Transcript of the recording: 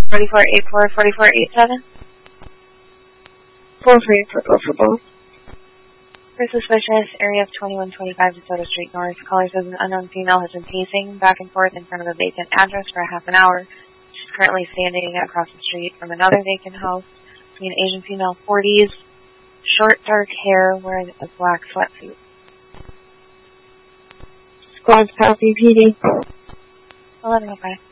4484, 4487. 4384 for both. For suspicious, area of 2125 DeSoto Street North. Caller says an unknown female has been pacing back and forth in front of a vacant address for a half an hour. She's currently standing across the street from another vacant house. An Asian female, 40s, short dark hair, wearing a black sweatsuit. Squad copy, PD. 1105.